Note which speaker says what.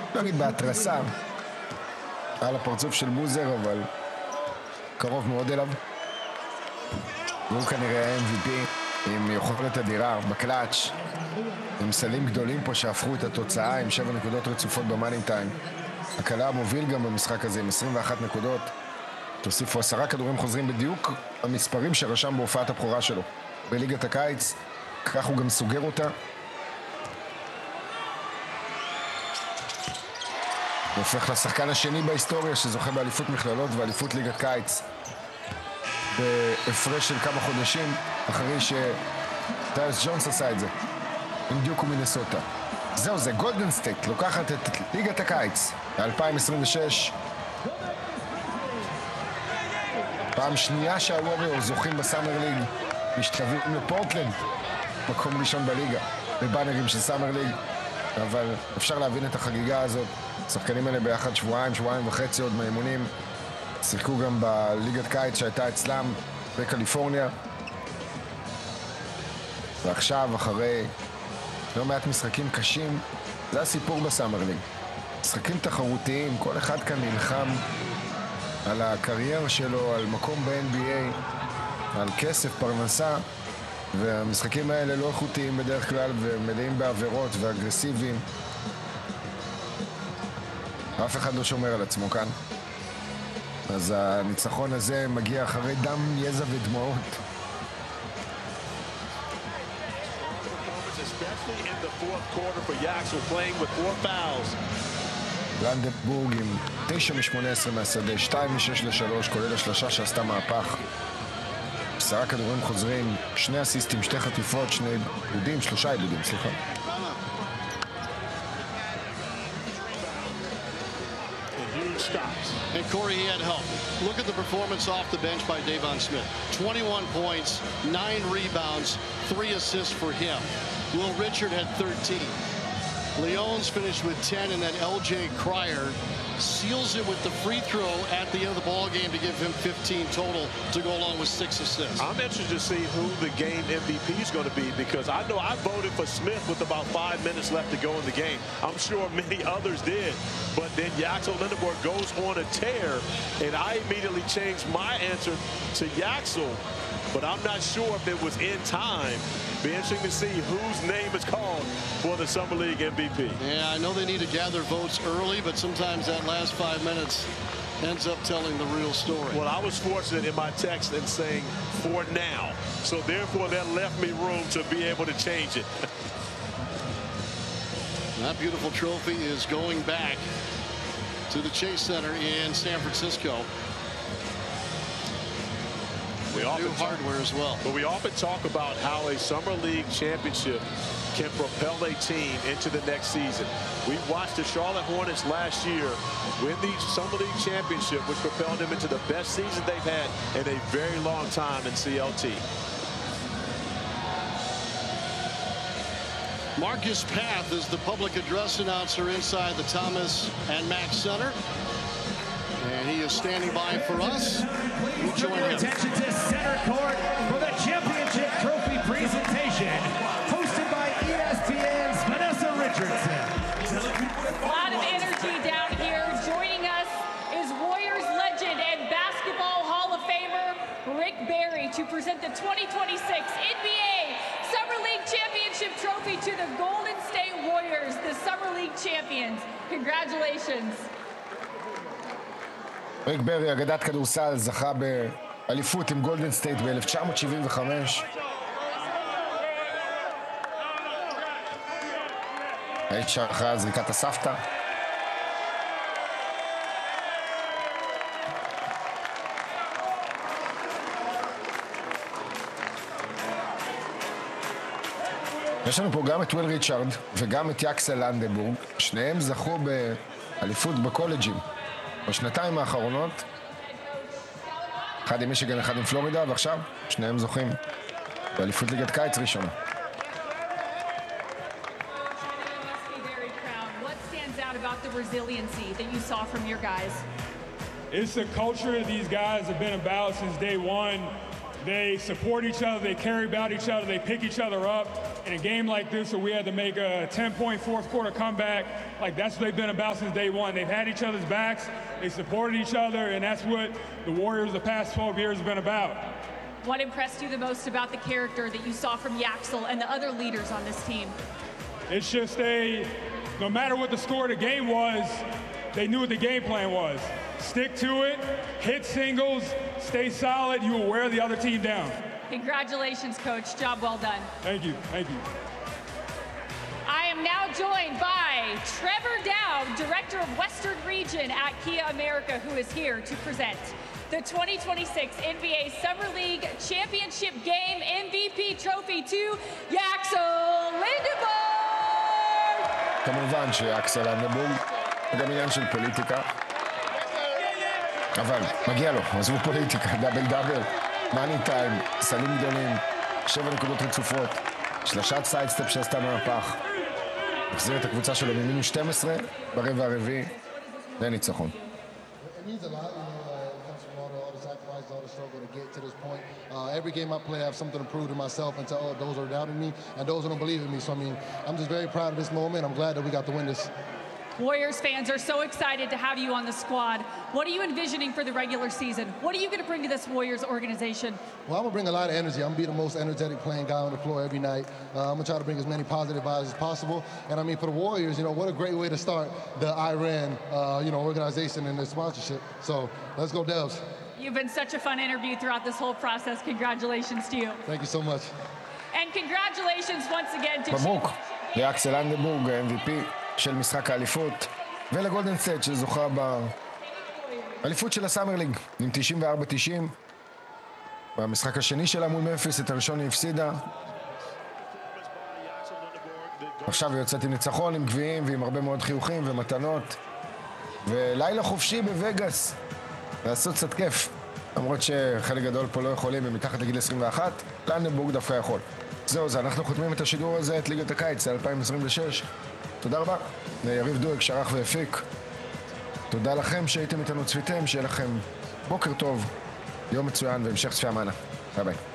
Speaker 1: לא נגיד בהתרסה על הפרצוף של בוזר, אבל קרוב מאוד אליו. והוא כנראה MVP עם יכולת אדירה בקלאץ', עם סלים גדולים פה שהפכו את התוצאה עם 7 נקודות רצופות במאני טיים. הקלה מוביל גם במשחק הזה עם 21 נקודות. תוסיפו 10 כדורים חוזרים, בדיוק המספרים שרשם בהופעת הבכורה שלו בליגת הקיץ, כך הוא גם סוגר אותה. הוא הופך לשחקן השני בהיסטוריה שזוכה באליפות מכללות ואליפות ליגת קיץ בהפרש של כמה חודשים אחרי שטייס ג'ונס עשה את זה עם דיוק ומינסוטה. זהו זה, גולדן סטייט לוקחת את ליגת הקיץ 2026, פעם שנייה שהווריורס זוכים בסאמר ליג, משתווים לפורטלנד, מקום ראשון בליגה בבאנרים של סאמר ליג, אבל אפשר להבין את החגיגה הזאת. השחקנים האלה ביחד שבועיים וחצי עוד מהאימונים, שיחקו גם בליגת קיץ שהייתה אצלם בקליפורניה, ועכשיו אחרי לא מעט משחקים קשים, זה הסיפור בסאמר ליג, משחקים תחרותיים, כל אחד כאן נלחם על הקריירה שלו, על מקום ב-NBA, על כסף, פרנסה, והמשחקים האלה לא איכותיים בדרך כלל ומלאים בעבירות ואגרסיביים. אף אחד לא שומר על עצמו כאן, אז הניצחון הזה מגיע אחרי דם, יזע ודמעות. לנדבורג עם 9 מ-18 מהשדה, 2 מ-6 ל-3, כולל השלשה שעשתה מהפך. 10 כדורים חוזרים, 2 אסיסטים, 2 חטיפות, 2 עיבודים, 3 עיבודים, סליחה.
Speaker 2: And Corey, he had help. Look at the performance off the bench by Davon Smith. 21 points, 9 rebounds, 3 assists for him. Will Richard had 13. Leones finished with 10, and then L.J. Cryer seals it with the free throw at the end of the ball game to give him 15 total to go along with 6 assists.
Speaker 3: I'm interested to see who the game MVP is going to be, because I know I voted for Smith with about 5 minutes left to go in the game. I'm sure many others did, but then Yaxel Lindeborg goes on a tear, and I immediately changed my answer to Yaxel, but I'm not sure if it was in time. Be interesting to see whose name is called for the Summer League MVP.
Speaker 2: Yeah, I know they need to gather votes early, but sometimes that last 5 minutes ends up telling the real story.
Speaker 3: Well, I was fortunate in my text in saying for now, so therefore that left me room to be able to change it.
Speaker 2: That beautiful trophy is going back to the Chase Center in San Francisco. New hardware as well.
Speaker 3: But we often talk about how a Summer League championship can propel a team into the next season. We watched the Charlotte Hornets last year win the Summer League championship, which propelled them into the best season they've had in a very long time in CLT.
Speaker 2: Marcus Path is the public address announcer inside the Thomas and Mack Center. And he is standing by for us.
Speaker 4: Please turn your attention to center court for the championship trophy presentation, hosted by ESPN's Vanessa Richardson.
Speaker 5: A lot of energy down here. Joining us is Warriors legend and Basketball Hall of Famer Rick Barry to present the 2026 NBA Summer League Championship Trophy to the Golden State Warriors, the Summer League champions. Congratulations.
Speaker 1: ריק ברי, אגדת כדורסל, זכה באליפות עם גולדן סטייט ב-1975. היית שאחרי זריקת הסבתא. יש לנו פה גם את וויל ריצ'ארד וגם את יאקסל לנדבורג. שניהם זכו באליפות בקולג'ים בשנתיים האחרונות, אחד עם מישיגן, אחד עם פלורידה, ועכשיו שניהם זוכים באליפות ליגת קיץ ראשונה.
Speaker 6: It's the culture these guys have been about since day one. They support each other, they care about each other, they pick each other up, in a game like this where we had to make a 10-point fourth quarter comeback, like that's what they've been about since day one. They've had each other's backs, they supported each other, and that's what the Warriors the past 12 years have been about.
Speaker 5: What impressed you the most about the character that you saw from Yaxel and the other leaders on this team?
Speaker 6: It's just no matter what the score of the game was, they knew what the game plan was. Stick to it, hit singles, stay solid, you will wear the other team down.
Speaker 5: Congratulations, Coach. Job well done.
Speaker 6: Thank you. Thank you.
Speaker 5: I am now joined by Trevor Dowd, Director of Western Region at Kia America, who is here to present the 2026 NBA Summer League Championship Game MVP trophy to Yaxel Lindenberg.
Speaker 1: כמובן שאקסל לנדנבורג הוא גם עניין של פוליטיקה, אבל מגיע לו, עזבו פוליטיקה, דאבל דאבל, מאני טיים, סלים גדולים, 7 נקודות רצופות, שלשת סיידסטפ שעשתה מהפך, החזיר את הקבוצה שלו ממינוס 12 ברבע הרביעי לניצחון.
Speaker 7: It means a lot, it comes from all the sacrifice, all the struggle to get to this point. Every game I play, I have something to prove to myself and to all those who are doubting me and those who don't believe in me. So, I mean, I'm just very proud of this moment. I'm glad that we got to win this.
Speaker 5: Warriors fans are so excited to have you on the squad. What are you envisioning for the regular season? What are you going to bring to this Warriors organization?
Speaker 7: Well, I'm going to bring a lot of energy. I'm going to be the most energetic playing guy on the floor every night. I'm going to try to bring as many positive vibes as possible. And, I mean, for the Warriors, what a great way to start the Iran, organization and their sponsorship. So let's go, Devs.
Speaker 5: You've been such a fun interview throughout this whole process. Congratulations to you.
Speaker 7: Thank you so much.
Speaker 5: And congratulations once again to...
Speaker 1: מברוק לאקסל לנדנבורג, ה-MVP של משחק האליפות, ולגולדן סטייט שזוכה באליפות של הסאמר ליג עם 94-90. במשחק השני שלה מול ממפיס, את הראשון היא הפסידה. עכשיו היא יוצאת עם ניצחון, עם גביעים ועם הרבה מאוד חיוכים ומתנות. ולילה חופשי בווגאס. לעשות קצת כיף. למרות שחלק גדול פה לא יכולים, הם מתחת לגיל 21, לנדנבורג דווקא יכול. זהו זה, אנחנו חותמים את השידור הזה, את ליגת הקיץ, 2026. תודה רבה ליריב דואק שערך והפיק. תודה לכם שהייתם איתנו צפיתם, שיהיה לכם בוקר טוב, יום מצוין והמשך צפייה מענה. ביי ביי.